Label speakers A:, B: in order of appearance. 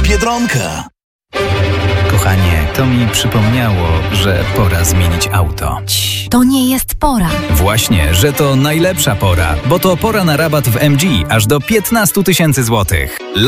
A: Biedronka.
B: Kochanie, to mi przypomniało, że pora zmienić auto.
C: To nie jest pora.
B: Właśnie, że to najlepsza pora, bo to pora na rabat w MG aż do 15 000 złotych.